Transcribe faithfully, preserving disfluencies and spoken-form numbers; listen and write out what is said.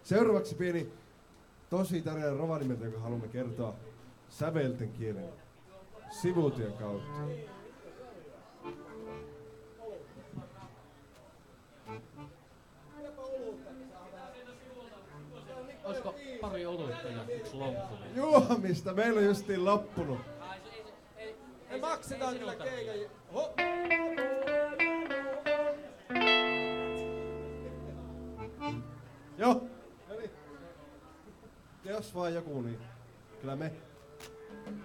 Seuraavaksi pieni tosi tarina Rovaniemeltä, joka haluamme kertoa sävelten kielen sivutien kautta. Olisiko pari olutta ja yksi lomppu? Juomista, meillä on justiin loppunut. Me maksetaan kyllä keikan. Joo. Jos vaan joku, niin kyllä me